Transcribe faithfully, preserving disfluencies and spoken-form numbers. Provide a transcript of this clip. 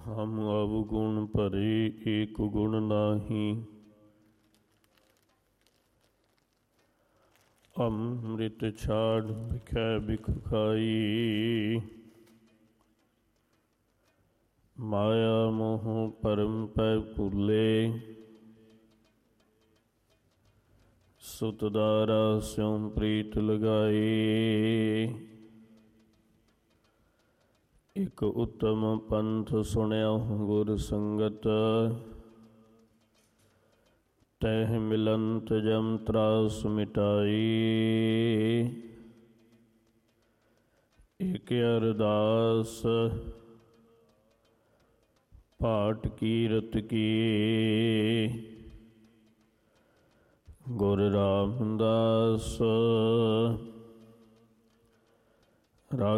ਹਮ ਅਵਗੁਣ ਭਰੇ ਏਕ ਗੁਣ ਨਾਹੀ। ਅੰਮ੍ਰਿਤ ਛਾੜ ਬਿਖੈ ਬਿਖ ਖਾਈ। ਮਾਇਆ ਮੋਹ ਭਰਮ ਪੈ ਭੁੱਲੇ। ਸੁਤ ਦਾਰਾ ਸਿਉ ਪ੍ਰੀਤ ਲਗਾਈ। ਇਕ ਉਤਮ ਪੰਥ ਸੁਣਿਆ ਗੁਰ ਸੰਗਤ। ਤਹਿ ਮਿਲੰਤ ਜਮ ਤਰਾਸ ਮਿਟਾਈ। ਇਕ ਅਰਦਾਸ ਪਾਠ ਕੀਰਤ ਕੀ। ਗੁਰ ਰਾਮਦਾਸ